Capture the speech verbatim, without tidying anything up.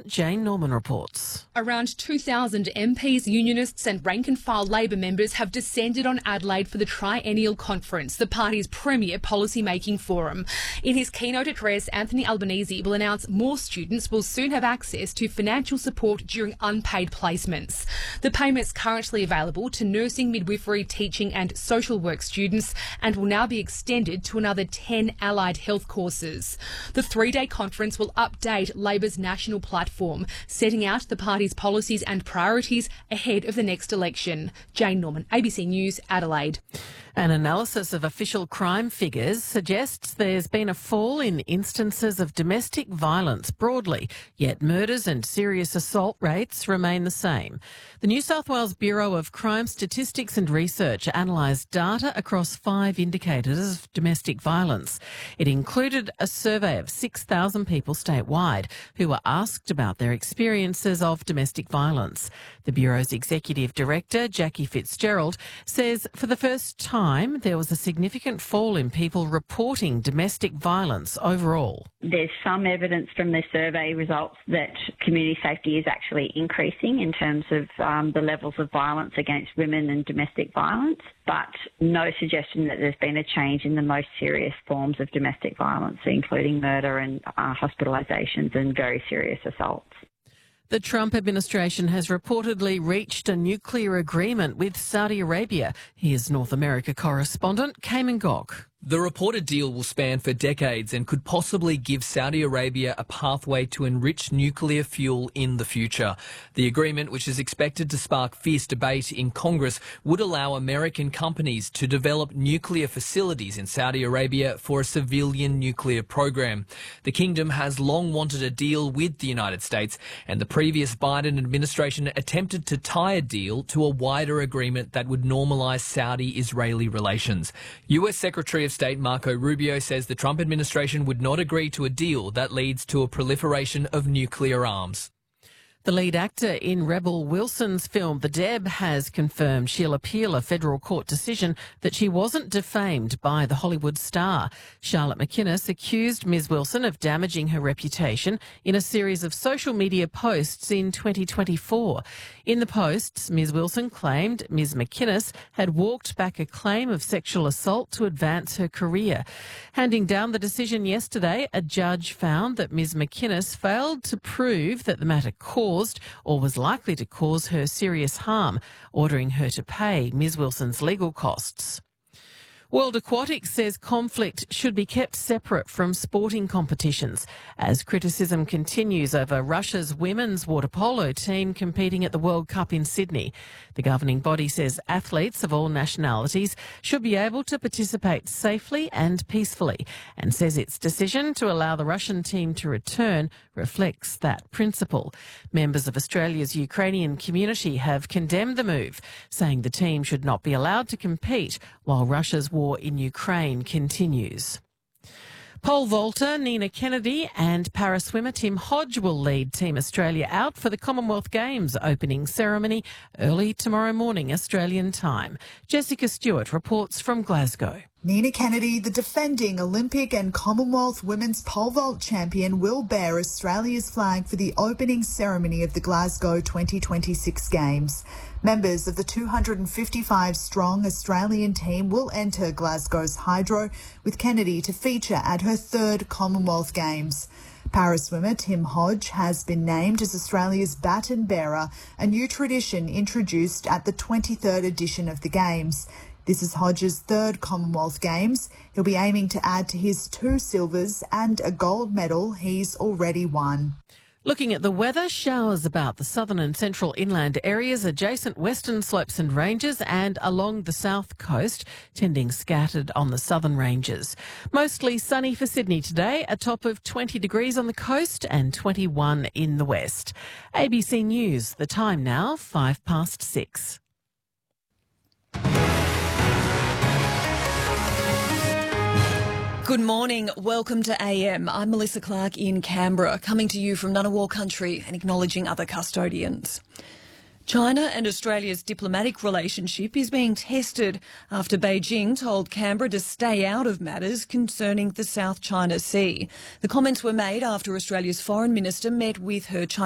correspondent Jane Norman reports. Around two thousand M Ps, unionists and rank-and-file Labor members have descended on Adelaide for the Triennial Conference, the party's premier policy-making forum. In his keynote address, Anthony Albanese will announce more students will soon have access to financial support during unpaid placements. The payment's currently available to nursing, midwifery, teaching and social work students and will now be extended to another ten allied health courses. The three-day conference will update Labor's national platform, setting out the party's policies and priorities ahead of the next election. Jane Norman, A B C News, Adelaide. An analysis of official crime figures suggests there's been a fall in instances of domestic violence broadly, yet murders and serious assault rates remain the same. The New South Wales Bureau of Crime Statistics and Research analysed data across five indicators of domestic violence. It included a survey of six thousand people statewide who were asked about their experiences of domestic violence. The Bureau's Executive Director, Jackie Fitzgerald, says for the first time there was a significant fall in people reporting domestic violence overall. There's some evidence from the survey results that community safety is actually increasing in terms of um, the levels of violence against women and domestic violence, but no suggestion that there's been a change in the most serious forms of domestic violence, including murder and uh, hospitalisations and very serious assaults. The Trump administration has reportedly reached a nuclear agreement with Saudi Arabia. Here's North America correspondent Cayman Gok. The reported deal will span for decades and could possibly give Saudi Arabia a pathway to enrich nuclear fuel in the future. The agreement, which is expected to spark fierce debate in Congress, would allow American companies to develop nuclear facilities in Saudi Arabia for a civilian nuclear program. The kingdom has long wanted a deal with the United States, and the previous Biden administration attempted to tie a deal to a wider agreement that would normalise Saudi-Israeli relations. U S Secretary of State Marco Rubio says the Trump administration would not agree to a deal that leads to a proliferation of nuclear arms. The lead actor in Rebel Wilson's film The Deb has confirmed she'll appeal a federal court decision that she wasn't defamed by the Hollywood star. Charlotte McInnes accused Miz Wilson of damaging her reputation in a series of social media posts in twenty twenty-four. In the posts, Miz Wilson claimed Miz McInnes had walked back a claim of sexual assault to advance her career. Handing down the decision yesterday, a judge found that Miz McInnes failed to prove that the matter caused or was likely to cause her serious harm, ordering her to pay Miz Wilson's legal costs. World Aquatics says conflict should be kept separate from sporting competitions as criticism continues over Russia's women's water polo team competing at the World Cup in Sydney. The governing body says athletes of all nationalities should be able to participate safely and peacefully and says its decision to allow the Russian team to return reflects that principle. Members of Australia's Ukrainian community have condemned the move, saying the team should not be allowed to compete while Russia's war in Ukraine continues. Pole vaulter Nina Kennedy and para-swimmer Tim Hodge will lead Team Australia out for the Commonwealth Games opening ceremony early tomorrow morning Australian time. Jessica Stewart reports from Glasgow. Nina Kennedy, the defending Olympic and Commonwealth women's pole vault champion, will bear Australia's flag for the opening ceremony of the Glasgow twenty twenty-six Games. Members of the two hundred fifty-five strong Australian team will enter Glasgow's Hydro, with Kennedy to feature at her third Commonwealth Games. Paraswimmer Tim Hodge has been named as Australia's baton bearer, a new tradition introduced at the twenty-third edition of the Games. This is Hodge's third Commonwealth Games. He'll be aiming to add to his two silvers and a gold medal he's already won. Looking at the weather, showers about the southern and central inland areas, adjacent western slopes and ranges and along the south coast, tending scattered on the southern ranges. Mostly sunny for Sydney today, a top of twenty degrees on the coast and twenty-one in the west. A B C News, the time now, five past six. Good morning. Welcome to A M. I'm Melissa Clark in Canberra, coming to you from Ngunnawal country and acknowledging other custodians. China and Australia's diplomatic relationship is being tested after Beijing told Canberra to stay out of matters concerning the South China Sea. The comments were made after Australia's foreign minister met with her Chinese